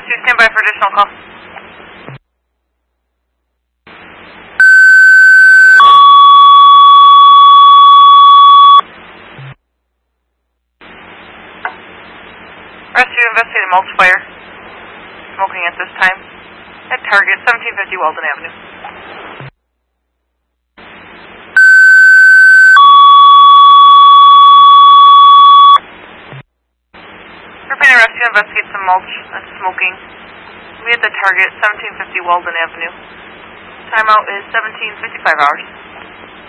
Rescue, stand by for additional call. Rescue, investigating mulch fire. Smoking at this time. At target 1750 Walden Avenue. Repeating rescue, investigate some mulch that's smoking. We at the target 1750 Walden Avenue. Timeout is 17:55 hours.